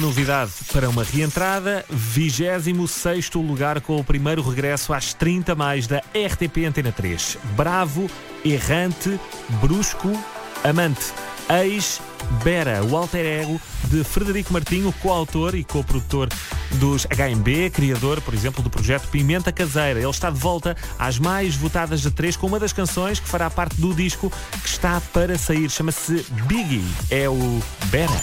Novidade para uma reentrada, 26º lugar com o primeiro regresso às 30 mais da RTP Antena 3. Bravo, errante, brusco, amante. Ex-Bera, o alter ego de Frederico Martinho, coautor e co-produtor dos HMB, criador, por exemplo, do projeto Pimenta Caseira. Ele está de volta às mais votadas de 3 com uma das canções que fará parte do disco que está para sair. Chama-se Biggie. É o Bera.